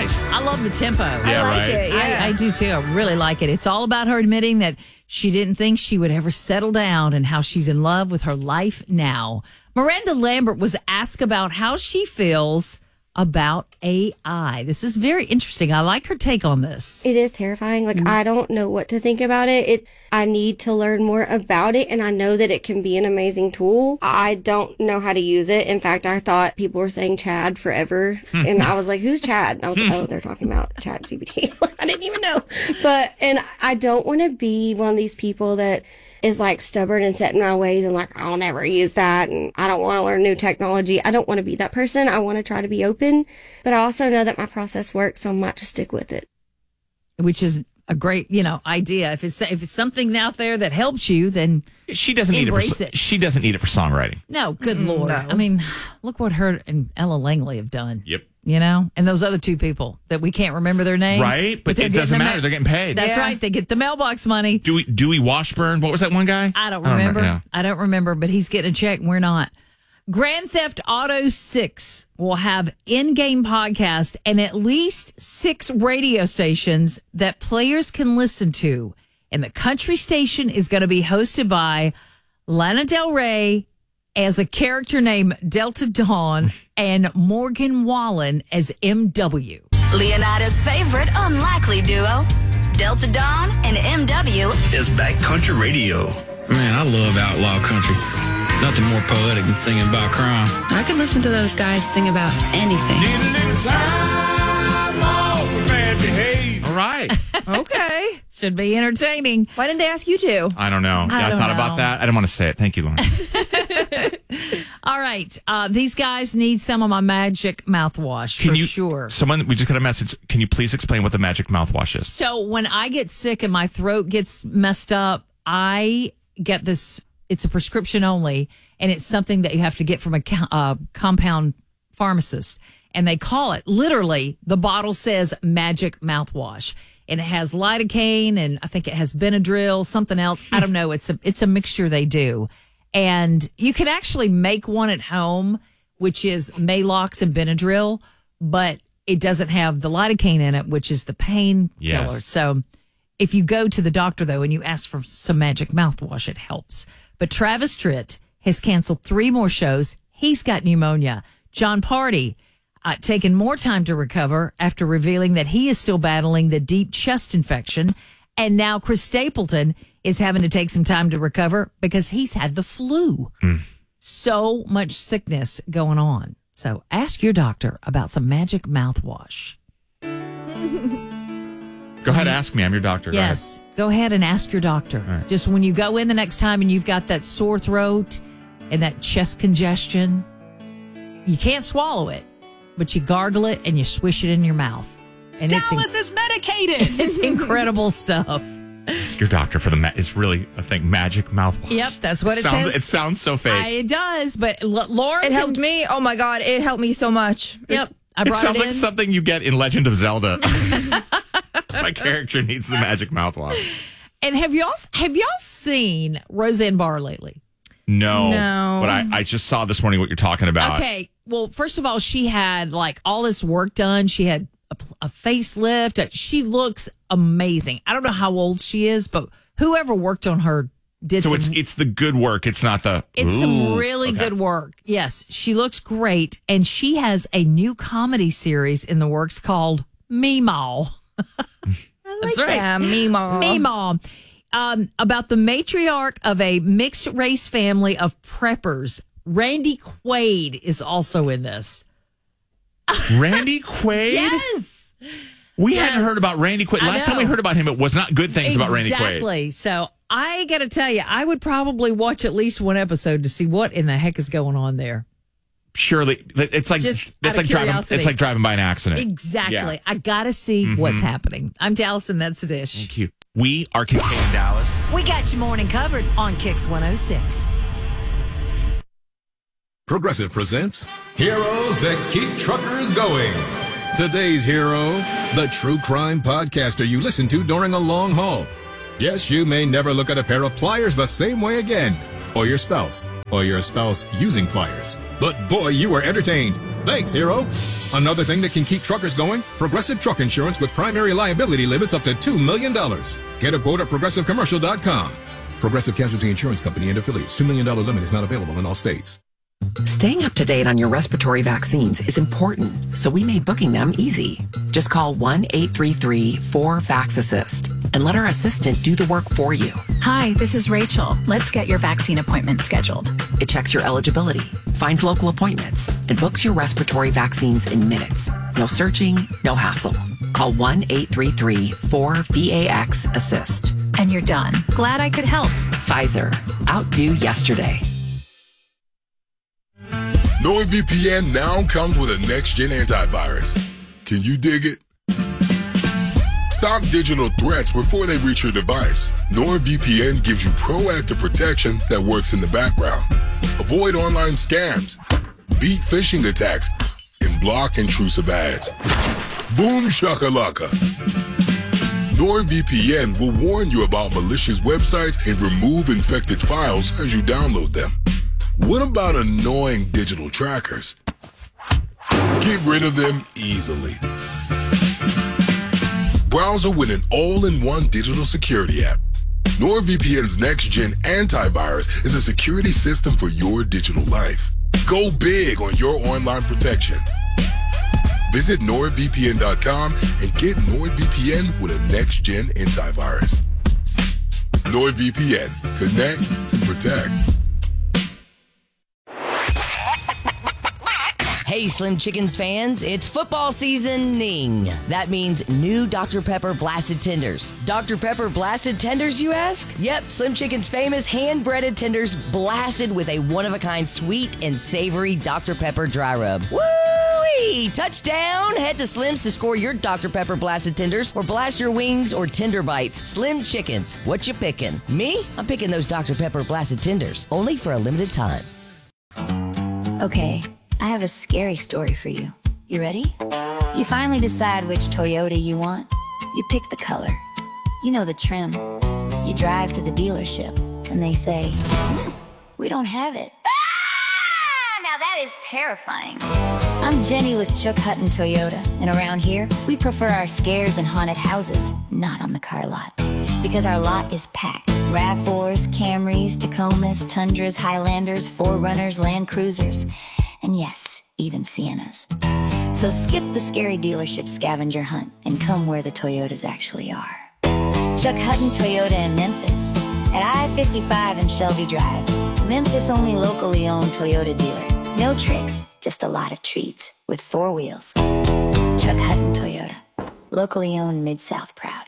nice. I love the tempo. Yeah, I like right. it. Yeah. I do too. I really like it. It's all about her admitting that she didn't think she would ever settle down and how she's in love with her life now. Miranda Lambert was asked about how she feels about AI. This is very interesting. I like her take on this. It is terrifying. Like, I don't know what to think about it. I need to learn more about it, and I know that it can be an amazing tool. I don't know how to use it. In fact, I thought people were saying Chad forever, and I was like, who's Chad? And I was like, oh, they're talking about Chad GPT. I didn't even know. And I don't want to be one of these people that is like stubborn and set in my ways and like, I'll never use that and I don't want to learn new technology. I don't want to be that person. I want to try to be open, but I also know that my process works, so I might just stick with it. Which is a great, idea. If it's something out there that helps you, then She doesn't need embrace it. it. She doesn't need it for songwriting. no, good Lord. no. I mean, look what her and Ella Langley have done. Yep. And those other two people that we can't remember their names. Right, but they're it doesn't getting matter. They're getting paid. That's Yeah. right. They get the mailbox money. Dewey Washburn. What was that one guy? I don't remember. Yeah. I don't remember, but he's getting a check and we're not. Grand Theft Auto 6 will have in-game podcast and at least 6 radio stations that players can listen to. And the country station is going to be hosted by Lana Del Rey as a character named Delta Dawn and Morgan Wallen as MW. Leonardo's favorite unlikely duo, Delta Dawn and MW. It's Backcountry Radio. Man, I love outlaw country. Nothing more poetic than singing about crime. I could listen to those guys sing about anything. All right. Okay. Should be entertaining. Why didn't they ask you to? I don't know. I I don't thought know. about that. I didn't want to say it. Thank you, Lauren. All right. These guys need some of my magic mouthwash for sure. We just got a message. Can you please explain what the magic mouthwash is? So when I get sick and my throat gets messed up, I get this. It's a prescription only, and it's something that you have to get from a compound pharmacist. And they call it, literally, the bottle says magic mouthwash. And it has lidocaine, and I think it has Benadryl, something else. I don't know. It's a mixture they do. And you can actually make one at home, which is Maalox and Benadryl, but it doesn't have the lidocaine in it, which is the pain killer. Yes. So if you go to the doctor, though, and you ask for some magic mouthwash, it helps. But Travis Tritt has canceled 3 more shows. He's got pneumonia. John Party taken more time to recover after revealing that he is still battling the deep chest infection. And now Chris Stapleton is having to take some time to recover because he's had the flu. So much sickness going on. So ask your doctor about some magic mouthwash. Go ahead, ask me. I'm your doctor. Yes. Go ahead and ask your doctor. right. Just when you go in the next time and you've got that sore throat and that chest congestion, you can't swallow it, but you gargle it and you swish it in your mouth. And Dallas is medicated. it's incredible stuff. Ask your doctor for it's really a thing. Magic mouthwash. Yep, that's what it sounds. says. It sounds so fake. It does, but Laura, It helped me. Oh my God, it helped me so much. Yep, I It brought sounds it like in. something you get in Legend of Zelda. My character needs the magic mouthwash. And have y'all seen Roseanne Barr lately? No. No. But I just saw this morning what you're talking about. Okay. Well, first of all, she had like all this work done. She had a facelift. She looks amazing. I don't know how old she is, but whoever worked on her did So some. it's the good work. It's not the. It's some Ooh, really okay. good work. Yes, she looks great, and she has a new comedy series in the works called Meemaw. That's right. that. Meemaw. Meemaw. About the matriarch of a mixed race family of preppers. Randy Quaid is also in this. Randy Quaid? Yes. We hadn't heard about Randy Quaid. I Last time we know. heard about him, it was not good things about Randy Quaid. Exactly. So I got to tell you, I would probably watch at least one episode to see what in the heck is going on there. Purely, it's like Just it's out like of driving. curiosity. It's like driving by an accident. Exactly. Yeah. I got to see what's happening. I'm Dallas, and that's the dish. Thank you. We are containing Dallas. We got your morning covered on Kix 106. Progressive presents Heroes That Keep Truckers Going. Today's hero, the true crime podcaster you listen to during a long haul. Yes, you may never look at a pair of pliers the same way again, or your spouse using pliers. But boy, you were entertained. Thanks, Hero. Another thing that can keep truckers going? Progressive Truck Insurance with primary liability limits up to $2 million. Get a quote at progressivecommercial.com. Progressive Casualty Insurance Company and affiliates. $2 million limit is not available in all states. Staying up to date on your respiratory vaccines is important, so we made booking them easy. Just call 1-833-4-VAX-ASSIST and let our assistant do the work for you. Hi, this is Rachel. Let's get your vaccine appointment scheduled. It checks your eligibility, finds local appointments, and books your respiratory vaccines in minutes. No searching, no hassle. Call 1-833-4-VAX-ASSIST. And you're done. Glad I could help. Pfizer. Outdo yesterday. NordVPN now comes with a next-gen antivirus. Can you dig it? Stop digital threats before they reach your device. NordVPN gives you proactive protection that works in the background. Avoid online scams, beat phishing attacks, and block intrusive ads. Boom shakalaka. NordVPN will warn you about malicious websites and remove infected files as you download them. What about annoying digital trackers? Get rid of them easily. Browser with an all-in-one digital security app. NordVPN's next-gen antivirus is a security system for your digital life. Go big on your online protection. Visit NordVPN.com and get NordVPN with a next-gen antivirus. NordVPN. Connect and protect. Hey, Slim Chickens fans, it's football seasoning. That means new Dr. Pepper Blasted Tenders. Dr. Pepper Blasted Tenders, you ask? Yep, Slim Chicken's famous hand-breaded tenders blasted with a one-of-a-kind sweet and savory Dr. Pepper dry rub. Woo-wee! Touchdown! Head to Slim's to score your Dr. Pepper Blasted Tenders or blast your wings or tender bites. Slim Chickens, what you picking? Me? I'm picking those Dr. Pepper Blasted Tenders, only for a limited time. Okay. I have a scary story for you. You ready? You finally decide which Toyota you want. You pick the color. You know the trim. You drive to the dealership, and they say, "We don't have it." Ah! Now that is terrifying. I'm Jenny with Chuck Hutton Toyota, and around here, we prefer our scares and haunted houses, not on the car lot. Because our lot is packed. RAV4s, Camrys, Tacomas, Tundras, Highlanders, 4Runners, Land Cruisers, and yes, even Siennas. So skip the scary dealership scavenger hunt and come where the Toyotas actually are. Chuck Hutton Toyota in Memphis, at I-55 and Shelby Drive. Memphis' only locally owned Toyota dealer. No tricks, just a lot of treats with 4 wheels. Chuck Hutton Toyota, locally owned, Mid-South proud.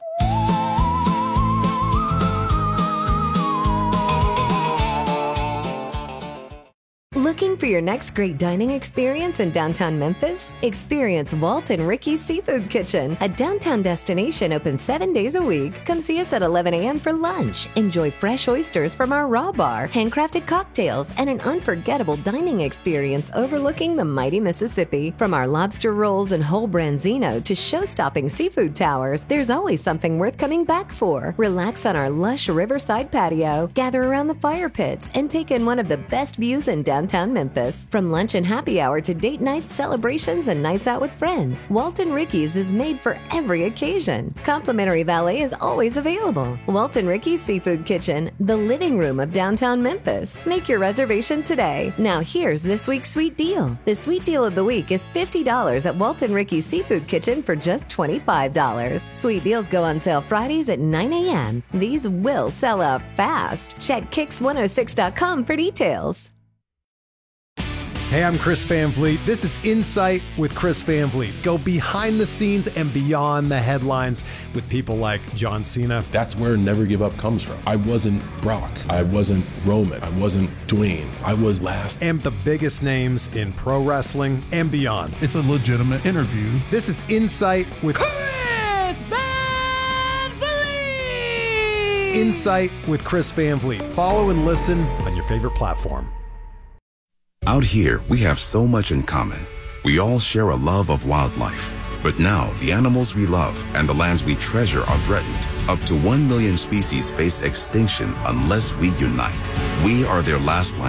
Looking for your next great dining experience in downtown Memphis? Experience Walt and Ricky's Seafood Kitchen, a downtown destination open 7 days a week. Come see us at 11 a.m. for lunch. Enjoy fresh oysters from our raw bar, handcrafted cocktails, and an unforgettable dining experience overlooking the mighty Mississippi. From our lobster rolls and whole branzino to show-stopping seafood towers, there's always something worth coming back for. Relax on our lush riverside patio, gather around the fire pits, and take in one of the best views in downtown Memphis. From lunch and happy hour to date nights, celebrations, and nights out with friends, Walt and Ricky's is made for every occasion. Complimentary valet is always available. Walt and Ricky's Seafood Kitchen, the living room of downtown Memphis. Make your reservation today. Now here's this week's sweet deal. The sweet deal of the week is $50 at Walt and Ricky's Seafood Kitchen for just $25. Sweet deals go on sale Fridays at 9 a.m. These will sell out fast. Check Kicks106.com for details. Hey, I'm Chris Van Vliet. This is Insight with Chris Van Vliet. Go behind the scenes and beyond the headlines with people like John Cena. That's where Never Give Up comes from. I wasn't Brock. I wasn't Roman. I wasn't Dwayne. I was last. And the biggest names in pro wrestling and beyond. It's a legitimate interview. This is Insight with Chris Van Vliet! Insight with Chris Van Vliet. Follow and listen on your favorite platform. Out here, we have so much in common. We all share a love of wildlife. But now, the animals we love and the lands we treasure are threatened. Up to 1 million species face extinction unless we unite. We are their last